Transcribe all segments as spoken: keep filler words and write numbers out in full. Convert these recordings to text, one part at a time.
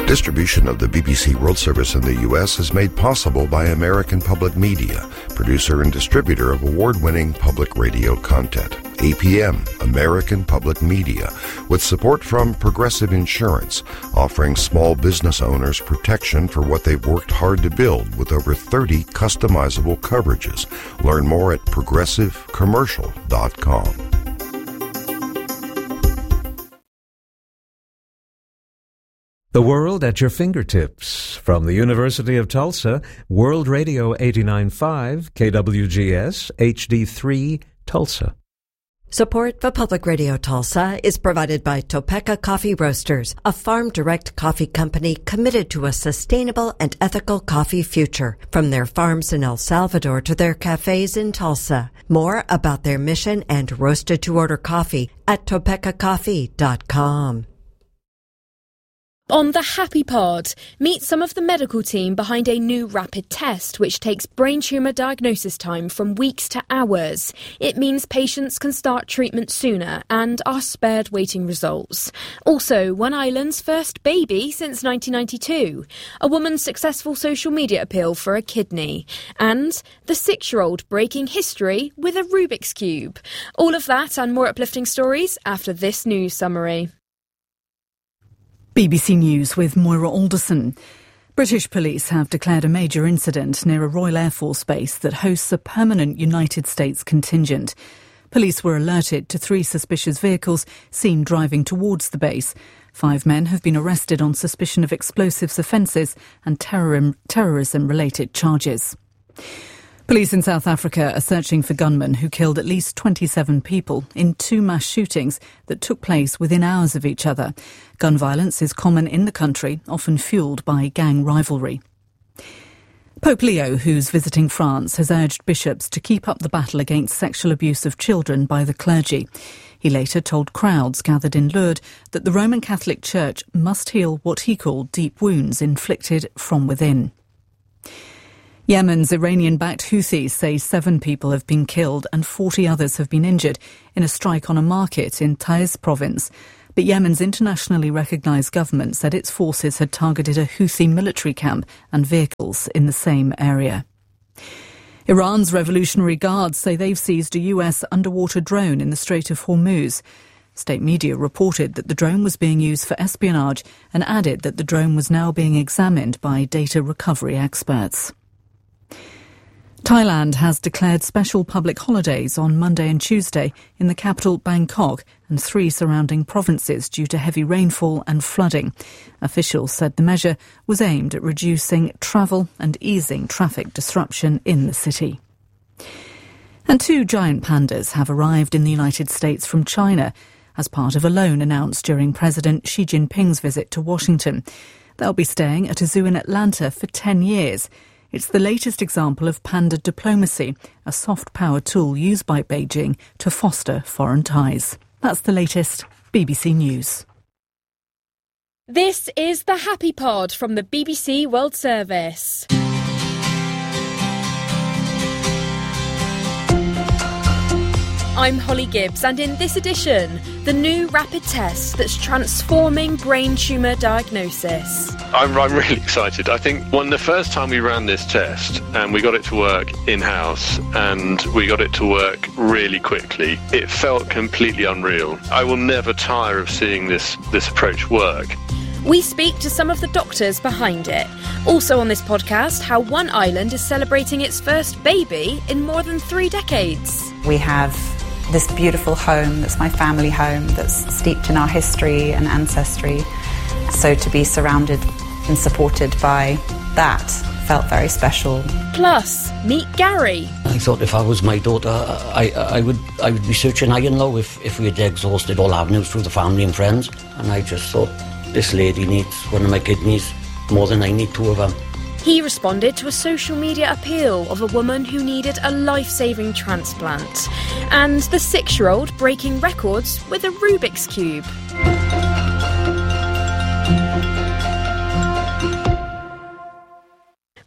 Distribution of the B B C World Service in the U S is made possible by American Public Media, producer and distributor of award-winning public radio content. A P M, American Public Media, with support from Progressive Insurance, offering small business owners protection for what they've worked hard to build with over thirty customizable coverages. Learn more at progressive commercial dot com. The world at your fingertips. From the University of Tulsa, World Radio eighty-nine point five, K W G S, H D three, Tulsa. Support for Public Radio Tulsa is provided by Topeka Coffee Roasters, a farm-direct coffee company committed to a sustainable and ethical coffee future. From their farms in El Salvador to their cafes in Tulsa. More about their mission and roasted-to-order coffee at topeka coffee dot com. On the Happy Pod, meet some of the medical team behind a new rapid test which takes brain tumour diagnosis time from weeks to hours. It means patients can start treatment sooner and are spared waiting results. Also, One Island's first baby since nineteen ninety-two, a woman's successful social media appeal for a kidney, and the six-year-old breaking history with a Rubik's Cube. All of that and more uplifting stories after this news summary. B B C News with Moira Alderson. British police have declared a major incident near a Royal Air Force base that hosts a permanent United States contingent. Police were alerted to three suspicious vehicles seen driving towards the base. Five men have been arrested on suspicion of explosives offences and terrorism, terrorism-related charges. Police in South Africa are searching for gunmen who killed at least twenty-seven people in two mass shootings that took place within hours of each other. Gun violence is common in the country, often fuelled by gang rivalry. Pope Leo, who's visiting France, has urged bishops to keep up the battle against sexual abuse of children by the clergy. He later told crowds gathered in Lourdes that the Roman Catholic Church must heal what he called deep wounds inflicted from within. Yemen's Iranian-backed Houthis say seven people have been killed and forty others have been injured in a strike on a market in Taiz province. But Yemen's internationally recognised government said its forces had targeted a Houthi military camp and vehicles in the same area. Iran's Revolutionary Guards say they've seized a U S underwater drone in the Strait of Hormuz. State media reported that the drone was being used for espionage and added that the drone was now being examined by data recovery experts. Thailand has declared special public holidays on Monday and Tuesday in the capital Bangkok and three surrounding provinces due to heavy rainfall and flooding. Officials said the measure was aimed at reducing travel and easing traffic disruption in the city. And two giant pandas have arrived in the United States from China as part of a loan announced during President Xi Jinping's visit to Washington. They'll be staying at a zoo in Atlanta for ten years. It's the latest example of panda diplomacy, a soft power tool used by Beijing to foster foreign ties. That's the latest B B C News. This is the Happy Pod from the B B C World Service. I'm Holly Gibbs, and in this edition, the new rapid test that's transforming brain tumour diagnosis. I'm, I'm really excited. I think when the first time we ran this test and we got it to work in-house and we got it to work really quickly, it felt completely unreal. I will never tire of seeing this, this approach work. We speak to some of the doctors behind it. Also on this podcast, how One Island is celebrating its first baby in more than three decades. We have this beautiful home that's my family home, that's steeped in our history and ancestry. So to be surrounded and supported by that felt very special. Plus, meet Gary. I thought if I was my daughter, I, I would I would be searching high and low if, if we had exhausted all avenues through the family and friends. And I just thought, this lady needs one of my kidneys more than I need two of them. He responded to a social media appeal of a woman who needed a life-saving transplant. And the six-year-old breaking records with a Rubik's Cube.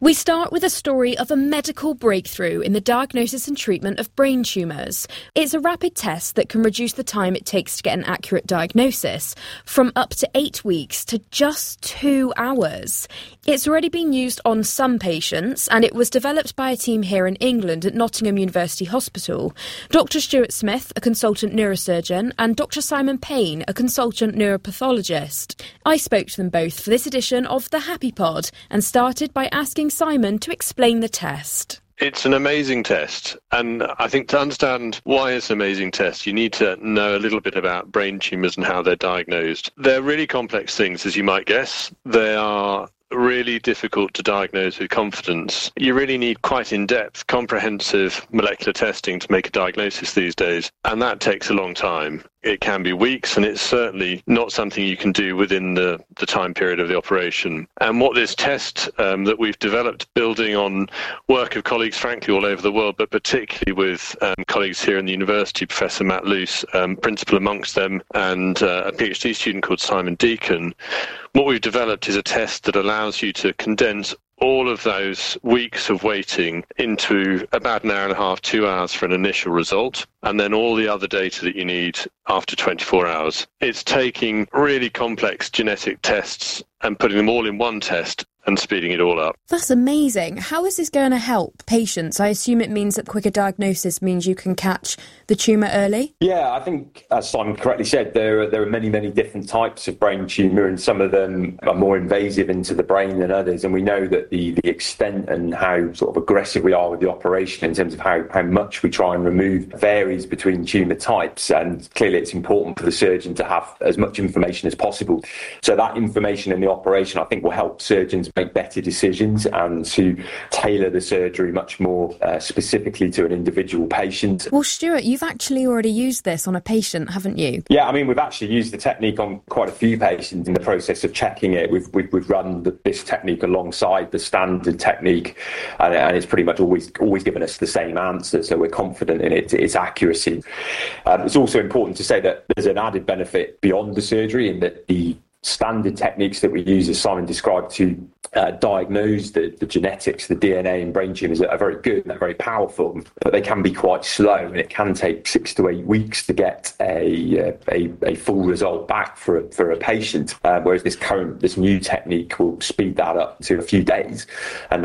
We start with a story of a medical breakthrough in the diagnosis and treatment of brain tumours. It's a rapid test that can reduce the time it takes to get an accurate diagnosis from up to eight weeks to just two hours. It's already been used on some patients, and it was developed by a team here in England at Nottingham University Hospital. Doctor Stuart Smith, a consultant neurosurgeon, and Doctor Simon Payne, a consultant neuropathologist. I spoke to them both for this edition of The Happy Pod and started by asking Simon to explain the test. It's an amazing test, and I think to understand why it's an amazing test, you need to know a little bit about brain tumours and how they're diagnosed. They're really complex things, as you might guess. They are really difficult to diagnose with confidence. You really need quite in-depth, comprehensive molecular testing to make a diagnosis these days, and that takes a long time. It can be weeks, and it's certainly not something you can do within the, the time period of the operation. And what this test um, that we've developed, building on work of colleagues, frankly, all over the world, but particularly with um, colleagues here in the university, Professor Matt Luce, um, principal amongst them, and uh, a PhD student called Simon Deacon, what we've developed is a test that allows you to condense all of those weeks of waiting into about an hour and a half, two hours for an initial result, and then all the other data that you need after twenty-four hours. It's taking really complex genetic tests and putting them all in one test and speeding it all up. That's amazing. How is this going to help patients? I assume it means that quicker diagnosis means you can catch the tumour early? Yeah, I think, as Simon correctly said, there are, there are many, many different types of brain tumour, and some of them are more invasive into the brain than others. And we know that the, the extent and how sort of aggressive we are with the operation in terms of how, how much we try and remove varies between tumour types. And clearly it's important for the surgeon to have as much information as possible. So that information in the operation, I think, will help surgeons make better decisions and to tailor the surgery much more uh, specifically to an individual patient. Well, Stuart, you've actually already used this on a patient, haven't you? Yeah, I mean, we've actually used the technique on quite a few patients in the process of checking it. We've we've, we've run the, this technique alongside the standard technique, and, and it's pretty much always always given us the same answer, so we're confident in it, its accuracy. Um, it's also important to say that there's an added benefit beyond the surgery in that the standard techniques that we use, as Simon described, to uh, diagnose the, the genetics, the D N A in brain tumours are very good and they're very powerful, but they can be quite slow, and it can take six to eight weeks to get a a, a full result back for a, for a patient. Uh, whereas this current, this new technique will speed that up to a few days, and